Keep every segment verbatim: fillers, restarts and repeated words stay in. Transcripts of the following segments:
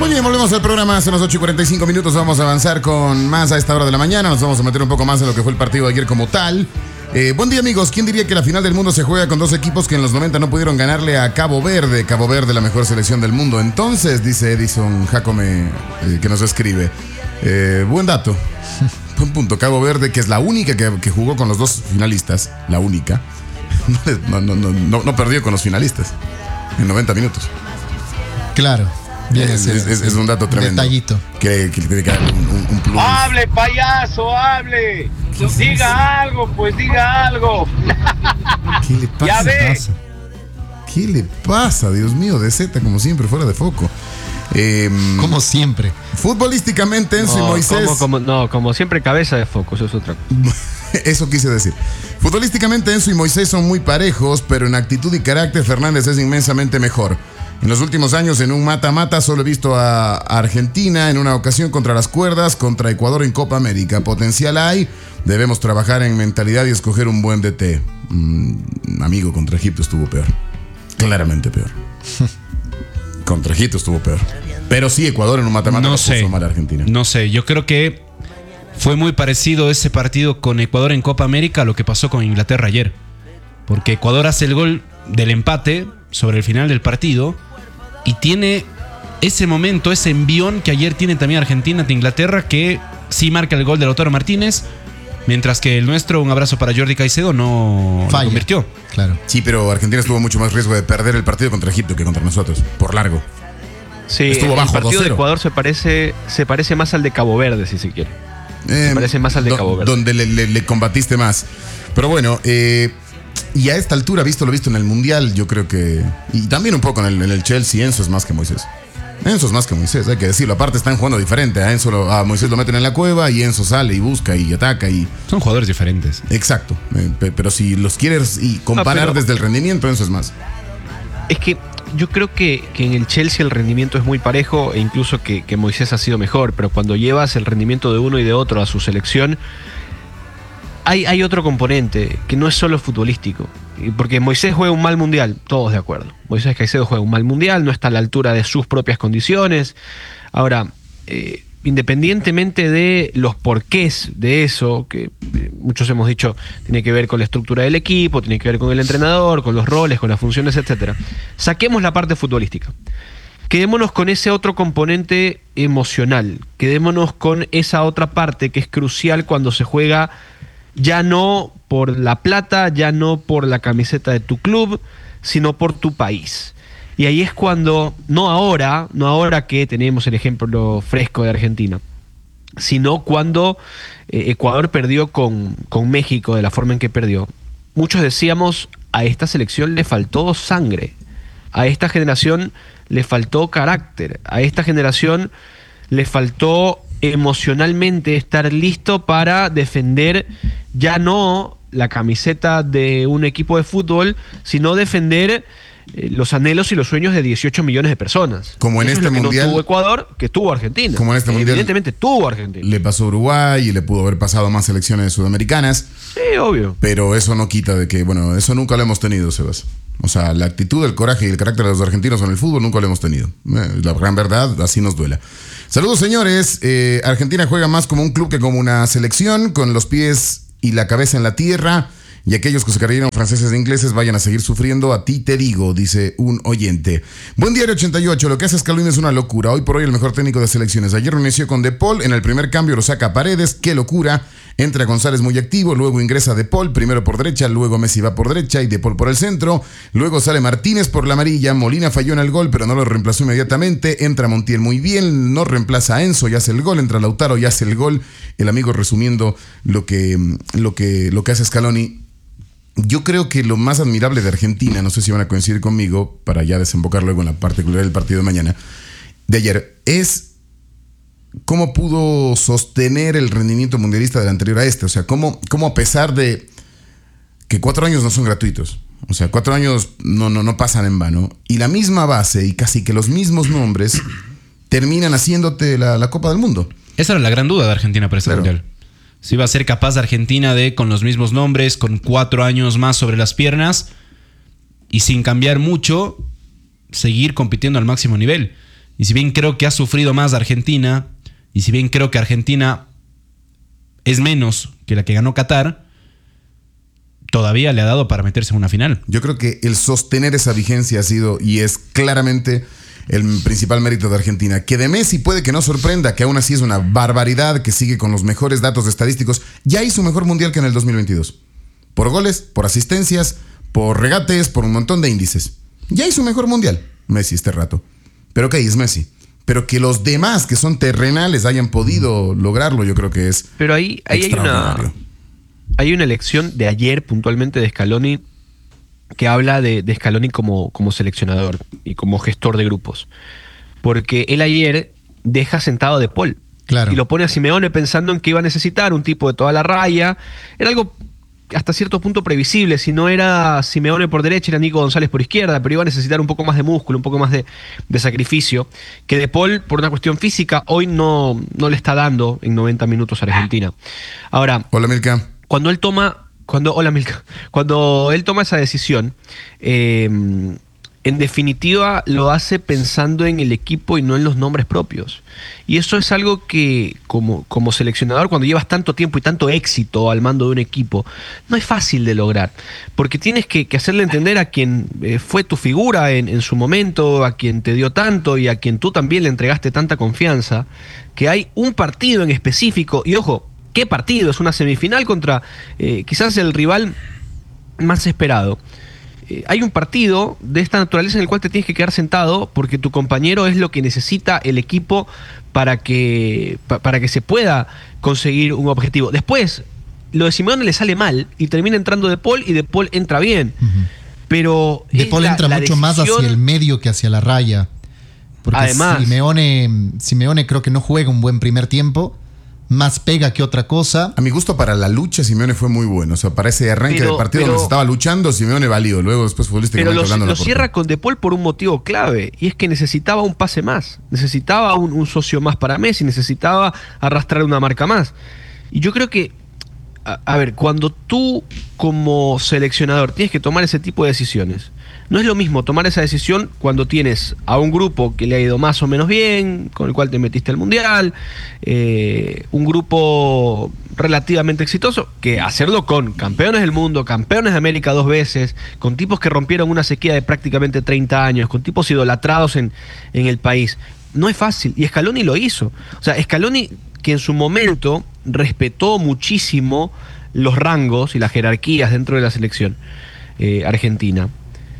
Muy bien, volvemos al programa. Son las ocho y cuarenta y cinco minutos. Vamos a avanzar con más a esta hora de la mañana. Nos vamos a meter un poco más en lo que fue el partido de ayer como tal. Eh, buen día, amigos. ¿Quién diría que la final del mundo se juega con dos equipos que en los noventa no pudieron ganarle a Cabo Verde? Cabo Verde, la mejor selección del mundo. Entonces, dice Edison Jacome, eh, que nos escribe. Eh, buen dato. Buen punto. Cabo Verde, que es la única que, que jugó con los dos finalistas. La única. No, no, no, no, no perdió con los finalistas en noventa minutos. Claro. Bien, es, es, es, es un dato tremendo. Detallito. Que, que tiene que dar un, un, un plus. ¡Hable, payaso, hable! Diga es algo, pues diga algo. ¿Qué le pasa? Ya ve. ¿Qué le pasa? Dios mío, de Z, como siempre, fuera de foco. Eh, como siempre. Futbolísticamente, Enzo no, y Moisés. Como, como, no, como siempre, cabeza de foco, eso es otra cosa. Eso quise decir. Futbolísticamente, Enzo y Moisés son muy parejos, pero en actitud y carácter, Fernández es inmensamente mejor. En los últimos años, en un mata-mata, solo he visto a Argentina en una ocasión contra las cuerdas, contra Ecuador en Copa América. Potencial hay, debemos trabajar en mentalidad y escoger un buen D T. Mm, amigo, contra Egipto estuvo peor. Claramente peor. Contra Egipto estuvo peor. Pero sí, Ecuador en un mata-mata no no sé, puso mal a Argentina. No sé, yo creo que fue muy parecido ese partido con Ecuador en Copa América a lo que pasó con Inglaterra ayer. Porque Ecuador hace el gol del empate sobre el final del partido y tiene ese momento, ese envión que ayer tiene también Argentina ante Inglaterra, que sí marca el gol de Lautaro Martínez, mientras que el nuestro, un abrazo para Jordi Caicedo, no lo convirtió. Claro. Sí, pero Argentina tuvo mucho más riesgo de perder el partido contra Egipto que contra nosotros, por largo. Sí, estuvo bajo, el partido dos cero. de Ecuador se parece, se parece más al de Cabo Verde, si se quiere. Eh, se parece más al de do, Cabo Verde. Donde le, le, le combatiste más. Pero bueno, eh, y a esta altura, visto lo visto en el Mundial, yo creo que... Y también un poco en el, en el Chelsea, Enzo es más que Moisés. Enzo es más que Moisés, hay que decirlo. Aparte están jugando diferente. A, Enzo lo, a Moisés lo meten en la cueva y Enzo sale y busca y ataca. Y... Son jugadores diferentes. Exacto. Eh, pero si los quieres y comparar no, pero... desde el rendimiento, Enzo es más. Es que yo creo que, que en el Chelsea el rendimiento es muy parejo e incluso que, que Moisés ha sido mejor. Pero cuando llevas el rendimiento de uno y de otro a su selección... Hay, hay otro componente que no es solo futbolístico, porque Moisés juega un mal mundial, todos de acuerdo. Moisés Caicedo juega un mal mundial, no está a la altura de sus propias condiciones. Ahora, eh, independientemente de los porqués de eso, que eh, muchos hemos dicho tiene que ver con la estructura del equipo, tiene que ver con el entrenador, con los roles, con las funciones, etcétera. Saquemos la parte futbolística. Quedémonos con ese otro componente emocional, quedémonos con esa otra parte que es crucial cuando se juega. Ya no por la plata, ya no por la camiseta de tu club, sino por tu país. Y ahí es cuando, no ahora, no ahora que tenemos el ejemplo fresco de Argentina, sino cuando eh, Ecuador perdió con, con México de la forma en que perdió. Muchos decíamos, a esta selección le faltó sangre, a esta generación le faltó carácter, a esta generación le faltó emocionalmente estar listo para defender ya no la camiseta de un equipo de fútbol, sino defender eh, los anhelos y los sueños de dieciocho millones de personas. Como en Eso este es lo que mundial. No tuvo Ecuador, que tuvo Argentina. Como en este mundial. Evidentemente tuvo Argentina. Le pasó a Uruguay y le pudo haber pasado a más selecciones sudamericanas. Sí, obvio. Pero eso no quita de que, bueno, eso nunca lo hemos tenido, Sebas. O sea, la actitud, el coraje y el carácter de los argentinos en el fútbol nunca lo hemos tenido. Eh, la gran verdad, así nos duela. Saludos, señores. Eh, Argentina juega más como un club que como una selección, con los pies y la cabeza en la tierra. Y aquellos que se creyeron franceses e ingleses vayan a seguir sufriendo. A ti te digo, dice un oyente. Buen Diario ochenta y ocho. Lo que hace Scaloni es una locura. Hoy por hoy el mejor técnico de selecciones. Ayer reinició con De Paul. En el primer cambio lo saca Paredes. ¡Qué locura! Entra González muy activo, luego ingresa De Paul, primero por derecha, luego Messi va por derecha y De Paul por el centro. Luego sale Martínez por la amarilla, Molina falló en el gol, pero no lo reemplazó inmediatamente. Entra Montiel muy bien, no reemplaza a Enzo y hace el gol. Entra Lautaro y hace el gol. El amigo resumiendo lo que, lo que, lo que hace Scaloni. Yo creo que lo más admirable de Argentina, no sé si van a coincidir conmigo, para ya desembocar luego en la particular del partido de mañana, de ayer, es cómo pudo sostener el rendimiento mundialista del anterior a este. O sea, cómo, cómo a pesar de que cuatro años no son gratuitos, o sea, cuatro años no, no, no pasan en vano, y la misma base y casi que los mismos nombres terminan haciéndote la, la Copa del Mundo. Esa era la gran duda de Argentina para este Claro. mundial. Si iba a ser capaz de Argentina de, con los mismos nombres, con cuatro años más sobre las piernas y sin cambiar mucho, seguir compitiendo al máximo nivel. Y si bien creo que ha sufrido más Argentina, y si bien creo que Argentina es menos que la que ganó Qatar, todavía le ha dado para meterse en una final. Yo creo que el sostener esa vigencia ha sido y es claramente el principal mérito de Argentina. Que de Messi puede que no sorprenda, que aún así es una barbaridad, que sigue con los mejores datos estadísticos. Ya hizo mejor mundial que en el dos mil veintidós. Por goles, por asistencias, por regates, por un montón de índices. Ya hizo mejor mundial Messi este rato. Pero ok, es Messi. Pero que los demás que son terrenales hayan podido lograrlo, yo creo que es Pero ahí, ahí hay una... Hay una elección de ayer puntualmente de Scaloni que habla de, de Scaloni como, como seleccionador y como gestor de grupos. Porque él ayer deja sentado a De Paul. Claro. Y lo pone a Simeone pensando en que iba a necesitar un tipo de toda la raya. Era algo hasta cierto punto previsible. Si no era Simeone por derecha, era Nico González por izquierda, pero iba a necesitar un poco más de músculo, un poco más de, de sacrificio. Que De Paul, por una cuestión física, hoy no, no le está dando en noventa minutos a Argentina. Ahora... Hola, Milka. Cuando él toma, cuando, hola Milka, cuando él toma esa decisión, eh, en definitiva lo hace pensando en el equipo y no en los nombres propios. Y eso es algo que como, como seleccionador, cuando llevas tanto tiempo y tanto éxito al mando de un equipo, no es fácil de lograr. Porque tienes que, que hacerle entender a quien eh, fue tu figura en, en su momento, a quien te dio tanto y a quien tú también le entregaste tanta confianza, que hay un partido en específico, y ojo, ¿qué partido? Es una semifinal contra eh, quizás el rival más esperado. Eh, hay un partido de esta naturaleza en el cual te tienes que quedar sentado porque tu compañero es lo que necesita el equipo para que, pa, para que se pueda conseguir un objetivo. Después, lo de Simeone le sale mal y termina entrando De Paul y De Paul entra bien. Uh-huh. Pero De Paul la, entra la mucho decisión... más hacia el medio que hacia la raya. Porque Además, Simeone, Simeone creo que no juega un buen primer tiempo. Más pega que otra cosa. A mi gusto, para la lucha, Simeone fue muy bueno. O sea, para ese arranque pero, del partido pero, donde se estaba luchando, Simeone valió. Luego, después, futbolísticamente pero lo, hablando. lo cierra con De Paul por un motivo clave. Y es que necesitaba un pase más. Necesitaba un, un socio más para Messi. Necesitaba arrastrar una marca más. Y yo creo que, a, a ver, cuando tú, como seleccionador, tienes que tomar ese tipo de decisiones. No es lo mismo tomar esa decisión cuando tienes a un grupo que le ha ido más o menos bien, con el cual te metiste al Mundial, eh, un grupo relativamente exitoso, que hacerlo con campeones del mundo, campeones de América dos veces, con tipos que rompieron una sequía de prácticamente treinta años, con tipos idolatrados en, en el país. No es fácil, y Scaloni lo hizo. O sea, Scaloni, que en su momento respetó muchísimo los rangos y las jerarquías dentro de la selección eh, argentina.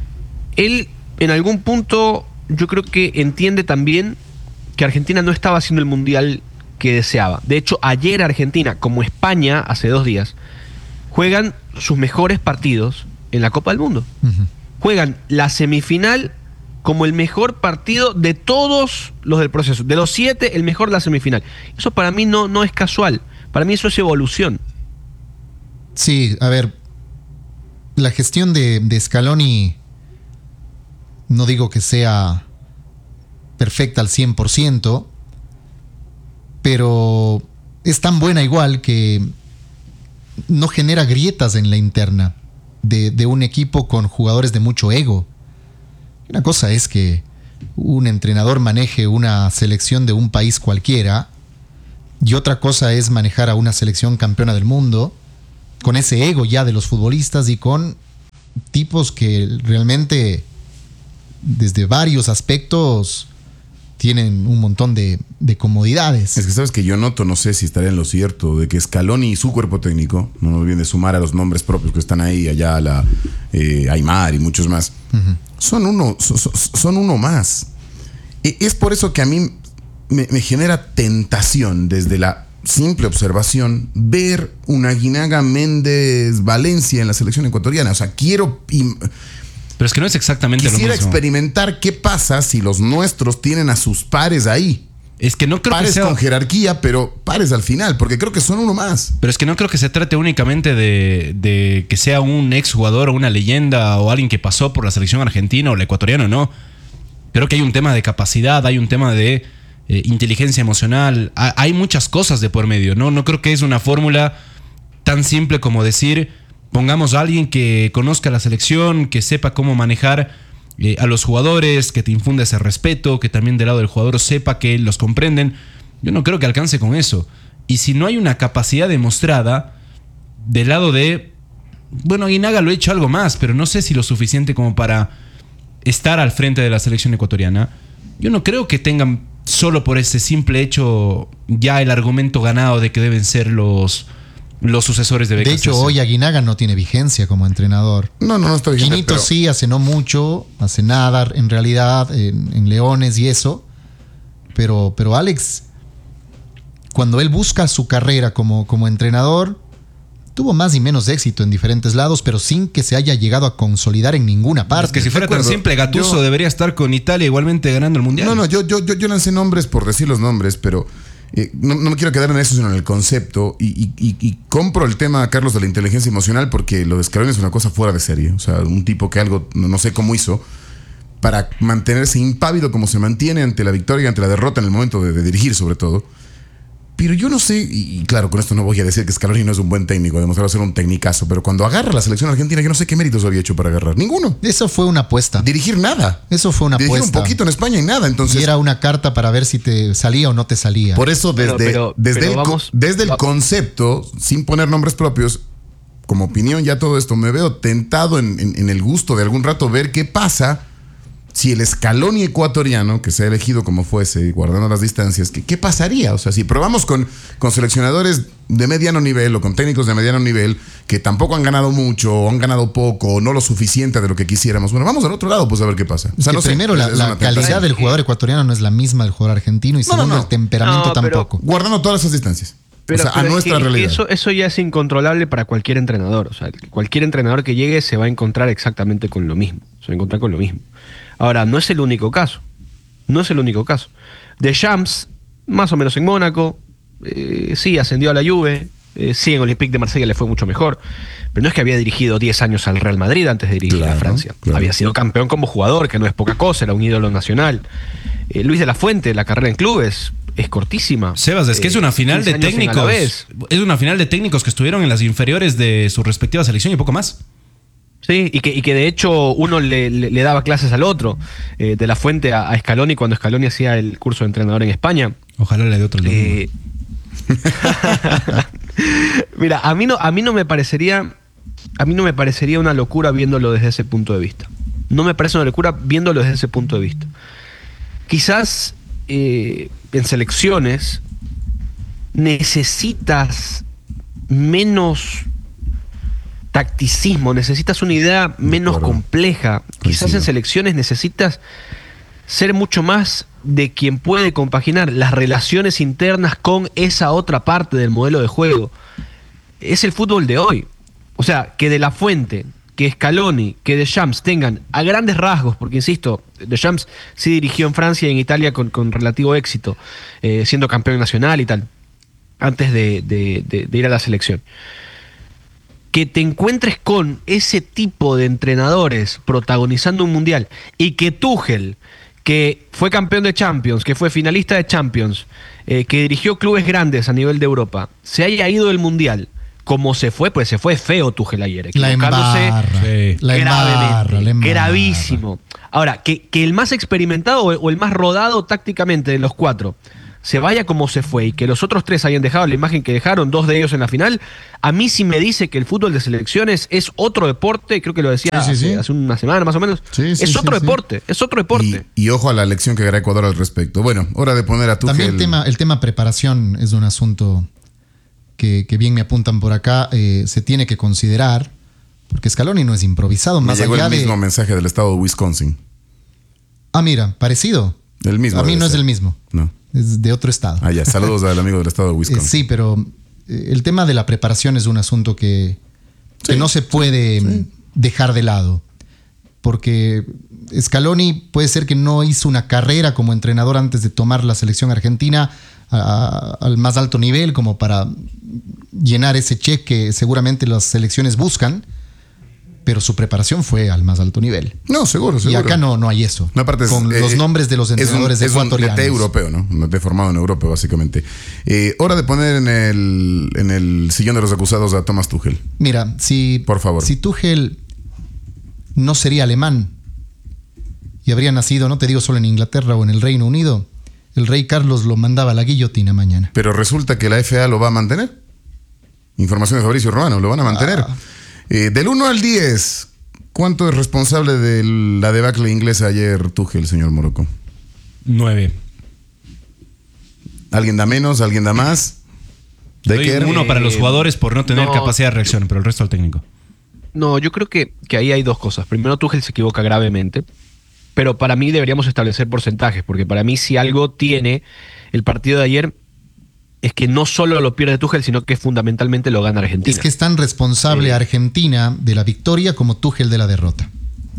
Él, en algún punto, yo creo que entiende también que Argentina no estaba haciendo el mundial que deseaba. De hecho, ayer Argentina, como España, hace dos días, juegan sus mejores partidos en la Copa del Mundo. Uh-huh. Juegan la semifinal como el mejor partido de todos los del proceso. De los siete, el mejor de la semifinal. Eso para mí no, no es casual. Para mí eso es evolución. Sí, a ver, la gestión de, de Scaloni... No digo que sea perfecta al cien por ciento, pero es tan buena igual que no genera grietas en la interna de, de un equipo con jugadores de mucho ego. Una cosa es que un entrenador maneje una selección de un país cualquiera y otra cosa es manejar a una selección campeona del mundo con ese ego ya de los futbolistas y con tipos que realmente... desde varios aspectos tienen un montón de, de comodidades. Es que sabes que yo noto, no sé si estaré en lo cierto, de que Scaloni y su cuerpo técnico, no nos viene de sumar a los nombres propios que están ahí, allá la eh, Aymar y muchos más, uh-huh. son, uno, so, so, son uno más. E es por eso que a mí me, me genera tentación desde la simple observación ver una Aguinaga Méndez Valencia en la selección ecuatoriana. O sea, quiero... Pero es que no es exactamente lo mismo. Quisiera experimentar qué pasa si los nuestros tienen a sus pares ahí. Es que no creo pares que sea... con jerarquía, pero pares al final, porque creo que son uno más. Pero es que no creo que se trate únicamente de, de que sea un exjugador o una leyenda o alguien que pasó por la selección argentina o la ecuatoriana, no. Creo que hay un tema de capacidad, hay un tema de eh, inteligencia emocional, ha, hay muchas cosas de por medio, ¿no? No creo que es una fórmula tan simple como decir... Pongamos a alguien que conozca la selección, que sepa cómo manejar eh, a los jugadores, que te infunda ese respeto, que también del lado del jugador sepa que los comprenden. Yo no creo que alcance con eso. Y si no hay una capacidad demostrada del lado de... Bueno, Aguinaga lo ha hecho algo más, pero no sé si lo suficiente como para estar al frente de la selección ecuatoriana. Yo no creo que tengan solo por ese simple hecho ya el argumento ganado de que deben ser los, los sucesores de B K C C. De hecho, hoy Aguinaga no tiene vigencia como entrenador. No, no, no está vigente. Quinito pero... sí, hace no mucho, hace nada en realidad, en, en Leones y eso. Pero, pero Alex, cuando él busca su carrera como, como entrenador, tuvo más y menos éxito en diferentes lados, pero sin que se haya llegado a consolidar en ninguna parte. Es que si fuera tan simple, Gattuso yo, debería estar con Italia igualmente ganando el Mundial. No, no, yo, yo, yo, yo lancé nombres por decir los nombres, pero eh, no, no me quiero quedar en eso, sino en el concepto. Y, y, y, y compro el tema, Carlos, de la inteligencia emocional, porque lo de Scaloni es una cosa fuera de serie. O sea, un tipo que algo, no, no sé cómo hizo, para mantenerse impávido como se mantiene ante la victoria y ante la derrota en el momento de, de dirigir, sobre todo. Pero yo no sé, y claro, con esto no voy a decir que Scaloni no es un buen técnico, ha demostrado ser un tecnicazo, pero cuando agarra la selección argentina, yo no sé qué méritos había hecho para agarrar. Ninguno. Eso fue una apuesta. Dirigir nada. Eso fue una Dirigir apuesta. un poquito en España y nada, entonces... Y era una carta para ver si te salía o no te salía. Por eso, desde, Pero, pero, desde, pero el, vamos, desde el va- concepto, sin poner nombres propios, como opinión ya todo esto, me veo tentado en, en, en el gusto de algún rato ver qué pasa si el Scaloni ecuatoriano, que se ha elegido como fuese, guardando las distancias, ¿qué, qué pasaría? O sea, si probamos con, con seleccionadores de mediano nivel o con técnicos de mediano nivel que tampoco han ganado mucho o han ganado poco o no lo suficiente de lo que quisiéramos, bueno, vamos al otro lado pues a ver qué pasa. O sea, Que no sé, primero, es- la, es la una calidad tentación. del jugador ecuatoriano no es la misma del jugador argentino y No, no, segundo, no. el temperamento No, pero- tampoco. Guardando todas esas distancias. Pero, o sea, pero a es nuestra que- es que realidad. Eso, eso ya es incontrolable para cualquier entrenador. O sea, cualquier entrenador que llegue se va a encontrar exactamente con lo mismo. Se va a encontrar con lo mismo. Ahora, no es el único caso. No es el único caso. Deschamps, más o menos en Mónaco, eh, sí, ascendió a la Juve, eh, sí, en Olympique de Marsella le fue mucho mejor, pero no es que había dirigido diez años al Real Madrid antes de dirigir Claro, a Francia. claro. Había sido campeón como jugador, que no es poca cosa, era un ídolo nacional. Eh, Luis de la Fuente, la carrera en clubes es cortísima. Sebas, es que es una Eh, final de quince años en técnicos. Alavés. Es una final de técnicos que estuvieron en las inferiores de su respectiva selección y poco más. Sí, y que, y que de hecho uno le, le- le daba clases al otro, eh, de la Fuente a, a Scaloni cuando Scaloni hacía el curso de entrenador en España. Ojalá le dé otro domingo. Eh, Mira, a mí no, a mí no me parecería, a mí no me parecería una locura viéndolo desde ese punto de vista. No me parece una locura viéndolo desde ese punto de vista. Quizás eh, en selecciones necesitas menos tacticismo, necesitas una idea menos acuerdo. compleja. Quizás Coincido. en selecciones necesitas ser mucho más de quien puede compaginar las relaciones internas con esa otra parte del modelo de juego. Es el fútbol de hoy. O sea, que De La Fuente, que Scaloni, que Deschamps tengan a grandes rasgos, porque insisto, Deschamps sí dirigió en Francia y en Italia con, con relativo éxito, eh, siendo campeón nacional y tal, antes de, de- de- de ir a la selección. Que te encuentres con ese tipo de entrenadores protagonizando un mundial y que Tuchel, que fue campeón de Champions, que fue finalista de Champions, eh, que dirigió clubes grandes a nivel de Europa, se haya ido del mundial como se fue, pues se fue feo Tuchel ayer, La equivocándose embarra. Sí. La embarra, gravemente, la embarra. gravísimo. Ahora, que, que el más experimentado o o el más rodado tácticamente de los cuatro se vaya como se fue y que los otros tres hayan dejado la imagen que dejaron, dos de ellos en la final, a mí sí me dice que el fútbol de selecciones es otro deporte, creo que lo decía Sí, sí, sí. hace, hace una semana más o menos, Sí, sí, es sí, otro sí. deporte, es otro deporte. Y, y ojo a la lección que hará Ecuador al respecto. Bueno, hora de poner a Tuchel. También el tema, el tema preparación es un asunto que, que bien me apuntan por acá, eh, se tiene que considerar, porque Scaloni no es improvisado, Me más llegó allá el de... mismo mensaje del estado de Wisconsin. Ah, mira, parecido. El mismo. A mí debe no es ser. el mismo, No. es de otro estado. Ah, ya. Saludos al amigo del estado de Eh, Wisconsin. sí, pero eh, el tema de la preparación es un asunto que, que Sí. no se puede mm, dejar de lado. Porque Scaloni puede ser que no hizo una carrera como entrenador antes de tomar la selección argentina a- a- al más alto nivel, como para llenar ese cheque que seguramente las selecciones buscan, pero su preparación fue al más alto nivel. No, seguro, Y seguro. acá no, no hay eso. No, aparte es- con eh, los nombres de los es un- entrenadores es un ecuatorianos. D T europeo, ¿no? Un D T formado en Europa, básicamente. Eh, hora de poner en el, en el sillón de los acusados a Thomas Tuchel. Mira, si, Por favor. si Tuchel no sería alemán, y habría nacido, no te digo solo en Inglaterra o en el Reino Unido, el rey Carlos lo mandaba a la guillotina mañana. Pero resulta que la F A lo va a mantener. Información de Fabricio Romano, lo van a mantener. Ah. Eh, del uno al diez, ¿cuánto es responsable de la debacle inglesa ayer Tuchel, señor Morocco? nueve. ¿Alguien da menos? ¿Alguien da más? Doy uno para los jugadores por no tener no, capacidad de reacción, pero el resto al técnico. No, yo creo que, que ahí hay dos cosas. Primero, Tuchel se equivoca gravemente, pero para mí deberíamos establecer porcentajes, porque para mí si algo tiene el partido de ayer es que no solo lo pierde Tuchel, sino que fundamentalmente lo gana Argentina. Es que es tan responsable sí. Argentina de la victoria como Tuchel de la derrota.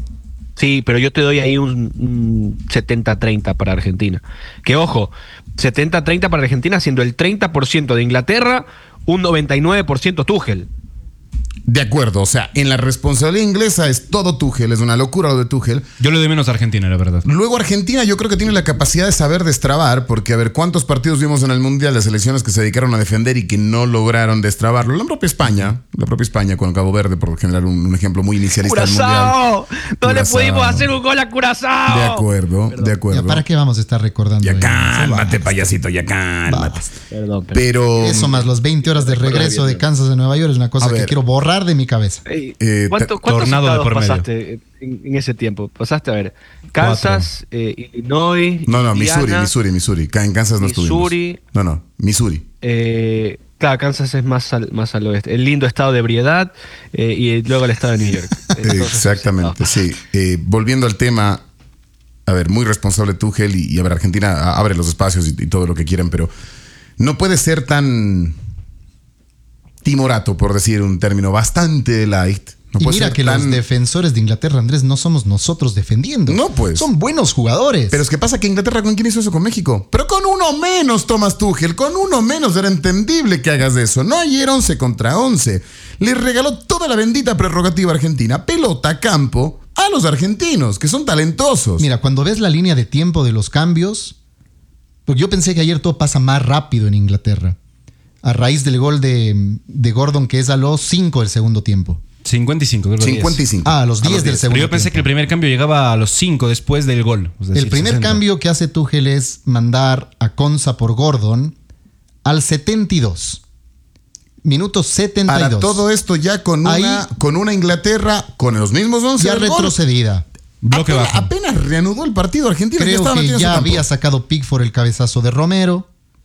Sí, pero yo te doy ahí un, un setenta treinta para Argentina. Que ojo, setenta treinta para Argentina, siendo el treinta por ciento de Inglaterra, un noventa y nueve por ciento Tuchel. De acuerdo, o sea, en la responsabilidad inglesa es todo Tuchel, es una locura lo de Tuchel. Yo le doy menos a Argentina, la verdad. Luego Argentina yo creo que tiene la capacidad de saber destrabar, porque a ver, ¿cuántos partidos vimos en el Mundial de selecciones que se dedicaron a defender y que no lograron destrabarlo? La propia España, la propia España con Cabo Verde, por generar un, un ejemplo muy inicialista del Mundial. ¡Curazao! No Curazao. le pudimos hacer un gol a Curazao. De acuerdo, Perdón. de acuerdo. Ya, ¿para qué vamos a estar recordando? Ya eso? cálmate, payasito, ya cálmate. Perdón, perdón. Pero... Eso más los veinte horas de regreso de Kansas a Nueva York es una cosa A ver. que quiero borrar de mi cabeza. Eh, ¿Cuánto, ¿Cuántos tornado de estados por medio. pasaste en, en ese tiempo? Pasaste a ver Kansas, eh, Illinois, No, no, Indiana, Missouri, Missouri, Missouri. En Kansas no Missouri. estuvimos. No, no, Missouri. Eh, claro, Kansas es más al, más al oeste. El lindo estado de ebriedad eh, y luego el estado de New York. Entonces, Exactamente, sí. Eh, volviendo al tema, a ver, muy responsable Tuchel y, y a ver, Argentina abre los espacios y, y todo lo que quieran, pero no puede ser tan timorato, por decir un término bastante light. No y puede mira ser que tan... los defensores de Inglaterra, Andrés, no somos nosotros defendiendo. No, pues. Son buenos jugadores. Pero es que pasa que Inglaterra, ¿con quién hizo eso? Con México. Pero con uno menos, Thomas Tuchel. Con uno menos era entendible que hagas eso. No ayer once contra once. Le regaló toda la bendita prerrogativa argentina, pelota, campo, a los argentinos, que son talentosos. Mira, cuando ves la línea de tiempo de los cambios, porque yo pensé que ayer todo pasa más rápido en Inglaterra, a raíz del gol de, de Gordon, que es a los cinco del segundo tiempo. cincuenta y cinco, creo que cincuenta y cinco. Ah, a los A diez los del diez. segundo Pero yo pensé tiempo. que el primer cambio llegaba a los cinco después del gol. Es decir, El primer sesenta. cambio que hace Tuchel es mandar a Konsa por Gordon al setenta y dos. Minuto setenta y dos. Para todo esto ya con Ahí- una, con una Inglaterra con los mismos once Ya del gol. retrocedida. Bloque apenas, bajo. apenas reanudó el partido argentino. Creo estaba que metido en su ya campo. había sacado Pickford el cabezazo de Romero.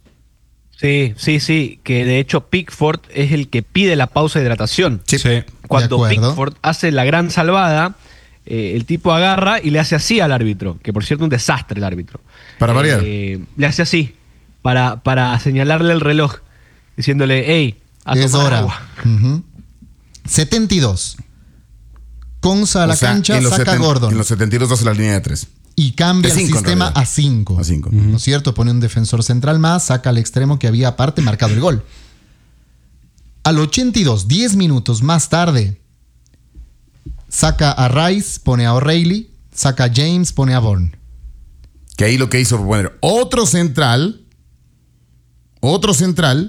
Sí, sí, sí, que de hecho Pickford es el que pide la pausa de hidratación. Sí. Sí. Cuando De acuerdo. Pickford hace la gran salvada, eh, el tipo agarra y le hace así al árbitro, que por cierto un desastre el árbitro. Para variar. Eh, le hace así, para, para señalarle el reloj, diciéndole, hey, a Es tomar hora. agua. Ujú. setenta y dos. Konsa a la O sea, cancha, en los saca seten- Gordon. En los setenta y dos hace la línea de tres. Y cambia De el cinco, en sistema realidad. a cinco. A cinco. ¿No es cierto? Pone un defensor central más, saca al extremo que había aparte marcado el gol. Al ochenta y dos, diez minutos más tarde, saca a Rice, pone a O'Reilly, saca a James, pone a Bourne. Que ahí lo que hizo fue poner otro central, otro central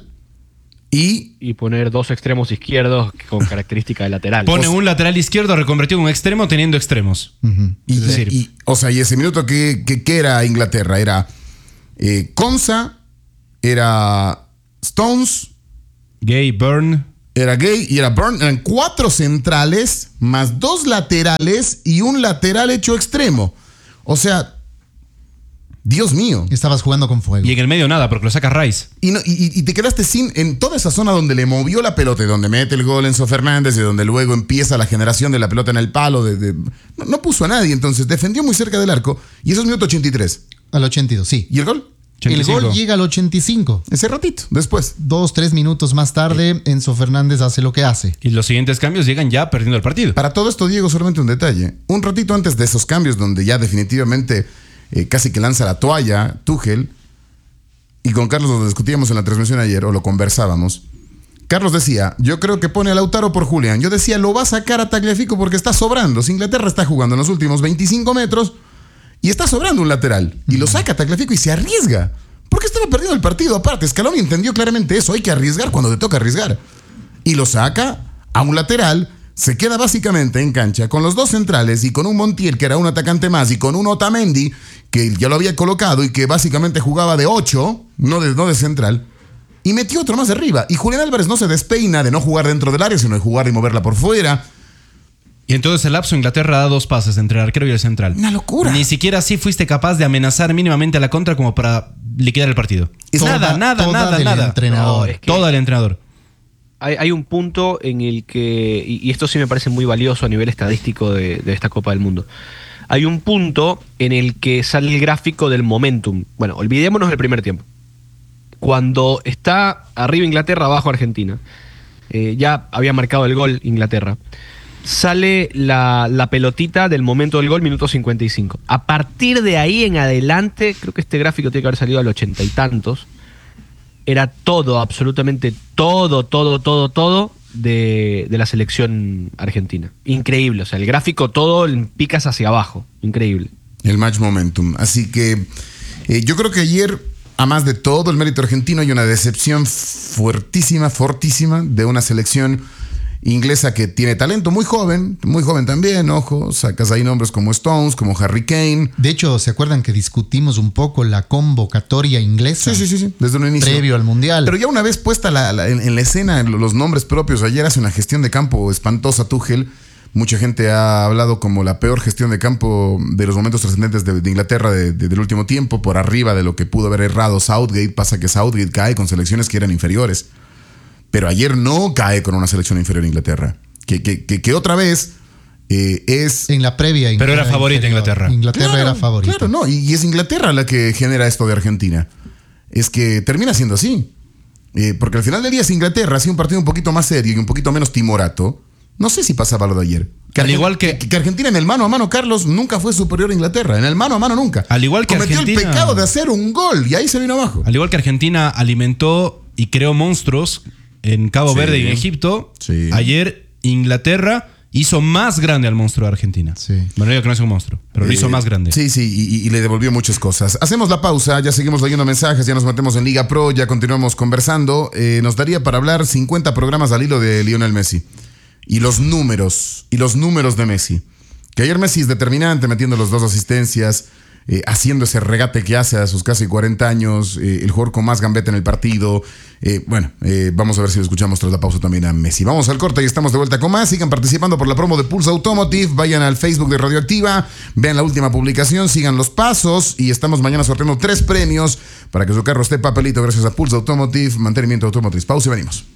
y Y poner dos extremos izquierdos con característica de lateral. Pone un lateral izquierdo reconvertido en un extremo teniendo extremos. Ujú. Y, Es decir- y- o sea, y ese minuto que, que, que era Inglaterra, era eh, Konsa, era Stones, Gay, Burn. era Gay y era Burn. Eran cuatro centrales, más dos laterales y un lateral hecho extremo. O sea, Dios mío. Estabas jugando con fuego. Y en el medio nada, porque lo saca Rice. Y, no- y- y te quedaste sin, en toda esa zona donde le movió la pelota y donde mete el gol Enzo Fernández y donde luego empieza la generación de la pelota en el palo. De, de- no, no puso a nadie, entonces defendió muy cerca del arco. Y eso es minuto ochenta y tres. Al ochenta y dos, sí. ¿Y el gol? El ochenta y cinco. gol llega al ochenta y cinco. Ese ratito, después. Dos, tres minutos más tarde, Enzo Fernández hace lo que hace. Y los siguientes cambios llegan ya perdiendo el partido. Para todo esto, Diego, solamente un detalle. Un ratito antes de esos cambios, donde ya definitivamente eh, casi que lanza la toalla Tuchel, y con Carlos lo discutíamos en la transmisión ayer, o lo conversábamos. Carlos decía, yo creo que pone a Lautaro por Julián. Yo decía, lo va a sacar a Tagliafico porque está sobrando. Si Inglaterra está jugando en los últimos veinticinco metros y está sobrando un lateral, y lo saca a Tagliafico y se arriesga. Porque estaba perdiendo el partido. Aparte, Scaloni entendió claramente eso. Hay que arriesgar cuando te toca arriesgar. Y lo saca a un lateral se queda básicamente en cancha con los dos centrales y con un Montiel que era un atacante más y con un Otamendi que ya lo había colocado y que básicamente jugaba de ocho, no de, no de central, y metió otro más arriba. Y Julián Álvarez no se despeina de no jugar dentro del área, sino de jugar y moverla por fuera. Y entonces el lapso Inglaterra da dos pases entre el arquero y el central. Una locura. Ni siquiera así fuiste capaz de amenazar mínimamente a la contra como para liquidar el partido. Es nada, toda, nada, toda nada, del nada. entrenador. No, es que- Todo el entrenador. Hay, hay un punto en el que, y, y esto sí me parece muy valioso a nivel estadístico de, de esta Copa del Mundo. Hay un punto en el que sale el gráfico del momentum. Bueno, olvidémonos del primer tiempo. Cuando está arriba Inglaterra, abajo Argentina. Eh, ya había marcado el gol Inglaterra. Sale la, la pelotita del momento del gol, minuto cincuenta y cinco. A partir de ahí en adelante, creo que este gráfico tiene que haber salido al ochenta y tantos. Era todo, absolutamente todo, todo, todo, todo de, de la selección argentina. Increíble, o sea, el gráfico todo en picas hacia abajo. Increíble. El match momentum. Así que eh, yo creo que ayer, a más de todo el mérito argentino, hay una decepción fuertísima, fortísima de una selección inglesa que tiene talento muy joven, muy joven también, ojo, sacas ahí nombres como Stones, como Harry Kane. De hecho, ¿se acuerdan que discutimos un poco la convocatoria inglesa? Sí, sí, sí, sí, desde un inicio. Previo al Mundial. Pero ya una vez puesta la, la, en, en la escena los nombres propios, ayer hace una gestión de campo espantosa Tuchel. Mucha gente ha hablado como la peor gestión de campo de los momentos trascendentes de, de Inglaterra de, de, del último tiempo, por arriba de lo que pudo haber errado Southgate. Pasa que Southgate cae con selecciones que eran inferiores. Pero ayer no cae con una selección inferior a Inglaterra. Que, que, que, que otra vez eh, es... En la previa. Pero era favorita inferior. Inglaterra. Inglaterra Claro, era favorita. Claro, no. Y, y es Inglaterra la que genera esto de Argentina. Es que termina siendo así. Eh, porque al final del día, si Inglaterra hacía un partido un poquito más serio y un poquito menos timorato, no sé si pasaba lo de ayer. Que Al Argen- igual que- que Argentina en el mano a mano, Carlos, nunca fue superior a Inglaterra. En el mano a mano nunca. Al igual que Cometió Argentina- el pecado de hacer un gol y ahí se vino abajo. Al igual que Argentina alimentó y creó monstruos en Cabo Sí. Verde y en Egipto, Sí. ayer Inglaterra hizo más grande al monstruo de Argentina. Sí. Bueno, yo que no es un monstruo, pero lo hizo Eh, más grande. Sí, sí, y, y le devolvió muchas cosas. Hacemos la pausa, ya seguimos leyendo mensajes, ya nos metemos en Liga Pro, ya continuamos conversando. Eh, nos daría para hablar cincuenta programas al hilo de Lionel Messi. Y los números, y los números de Messi. Que ayer Messi es determinante, metiendo las dos asistencias, eh, haciendo ese regate que hace a sus casi cuarenta años, eh, el jugador con más gambeta en el partido. Eh, bueno, eh, vamos a ver si lo escuchamos tras la pausa también a Messi. Vamos al corte y estamos de vuelta con más. Sigan participando por la promo de Pulse Automotive. Vayan al Facebook de Radioactiva, vean la última publicación, sigan los pasos y estamos mañana sorteando tres premios para que su carro esté papelito gracias a Pulse Automotive, mantenimiento automotriz. Pausa y venimos.